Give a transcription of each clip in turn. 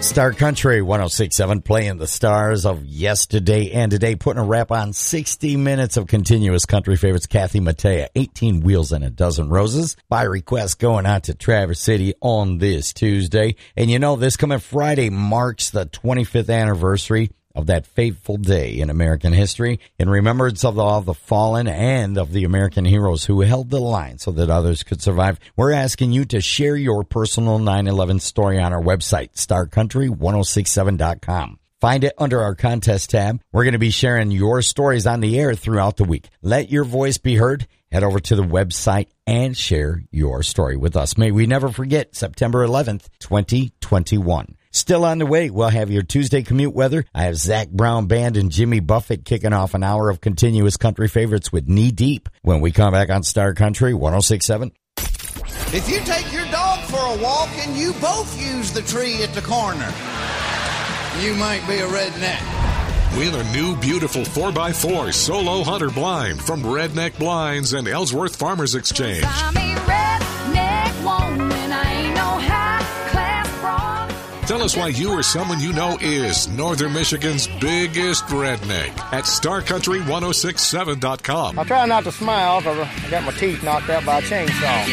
Star Country 106.7, playing the stars of yesterday and today, putting a wrap on 60 minutes of continuous country favorites. Kathy Mattea, 18 Wheels and a Dozen Roses, by request going out to Traverse City on this Tuesday. And you know, this coming Friday marks the 25th anniversary of that fateful day in American history, in remembrance of all the fallen and of the American heroes who held the line so that others could survive. We're asking you to share your personal 9/11 story on our website, starcountry1067.com. Find it under our contest tab. We're going to be sharing your stories on the air throughout the week. Let your voice be heard. Head over to the website and share your story with us. May we never forget September 11th, 2021. Still on the way, we'll have your Tuesday commute weather. I have Zach Brown Band and Jimmy Buffett kicking off an hour of continuous country favorites with Knee Deep when we come back on Star Country 106.7. If you take your dog for a walk and you both use the tree at the corner, you might be a redneck. Win a new beautiful 4x4 solo hunter blind from Redneck Blinds and Ellsworth Farmers Exchange. I'm a redneck woman, I ain't no high-class broad. Tell us why you or someone you know is Northern Michigan's biggest redneck at StarCountry1067.com. I try not to smile because I got my teeth knocked out by a chainsaw.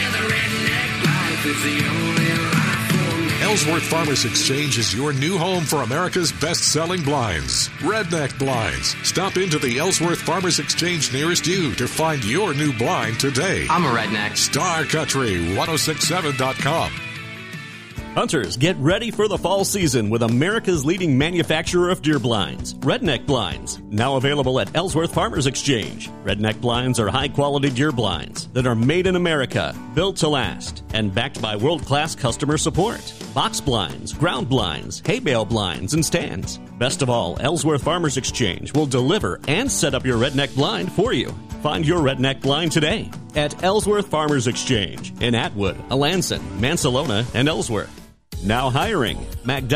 Ellsworth Farmers Exchange is your new home for America's best-selling blinds, Redneck Blinds. Stop into the Ellsworth Farmers Exchange nearest you to find your new blind today. I'm a redneck. StarCountry1067.com. Hunters, get ready for the fall season with America's leading manufacturer of deer blinds, Redneck Blinds. Now available at Ellsworth Farmers Exchange. Redneck Blinds are high-quality deer blinds that are made in America, built to last, and backed by world-class customer support. Box blinds, ground blinds, hay bale blinds, and stands. Best of all, Ellsworth Farmers Exchange will deliver and set up your redneck blind for you. Find your redneck blind today at Ellsworth Farmers Exchange in Atwood, Alanson, Mansalona, and Ellsworth. Now hiring. MacDowell